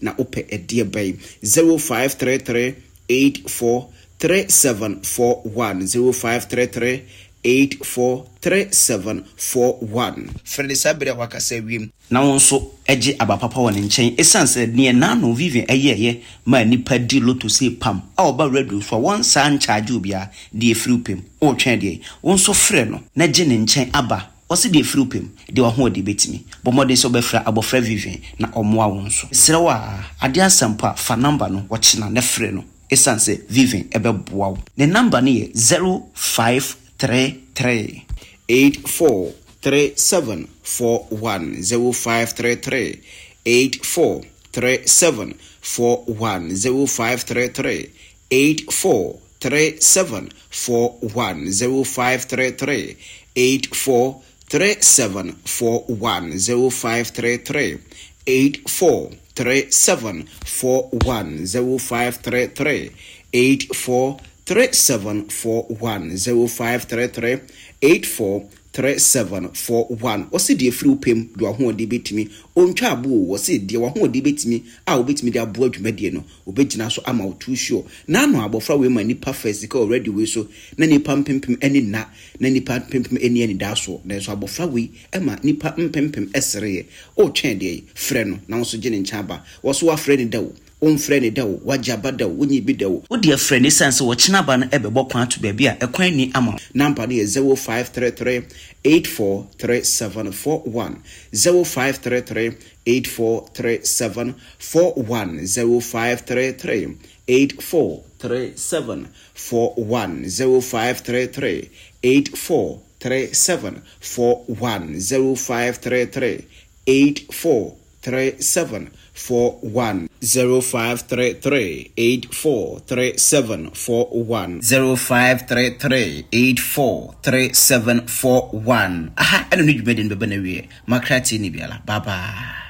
na ope edie bay 0533 843741 0533 843741 Freddy Sabere wakase wiem na wonso eje abapapa won nchen esanse ne na no Vivian eyeye ma nipa di loto say pam a oba radio so won san charge obia de frupem o twen de wonso frɛ no na je ne nchen aba osi de frupem de wa ho de betimi bo modern so be fra abofra Vivian na omoa wonso serewa ade asampa fa number no wo china na frɛ no esanse Vivian ebe boawo ne number ne 0533 843741 0533 843741 0533 843741 0533 843741 0533 843741 0533 843741 0533 843741 osi de free pem do ho de betimi ontwa abo osi de wo ho de betimi a obetimi de abo adwumade no obegina so ama otu sure na no abofra we ma nipa first ka already we so na nipa mpempem eni na nipa mpempem eni da so na so abofra we ema nipa mpempem esere o twen de frɛ no na so gine nchaba wo so wa frɛ ni dawo frɛ ni dawo wajaba dawo wonyi bi dawo wo de frɛ ni sense wo china ba no ebebo kwan to ba bia ekwan ni ama number no 0533 843741 0533 843741 0533 843741 0533 843741 0533 843741 0533 843741 0533 843741 aha eno ni dwumede no beba na wie makrati ni biala bye bye